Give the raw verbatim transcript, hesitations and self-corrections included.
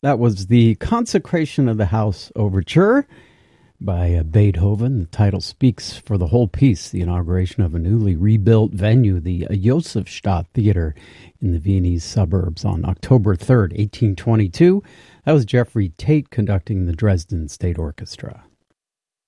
That was the Consecration of the House Overture by uh, Beethoven. The title speaks for the whole piece, the inauguration of a newly rebuilt venue, the uh, Josefstadt Theater in the Viennese suburbs on October third, eighteen twenty-two. That was Jeffrey Tate conducting the Dresden State Orchestra.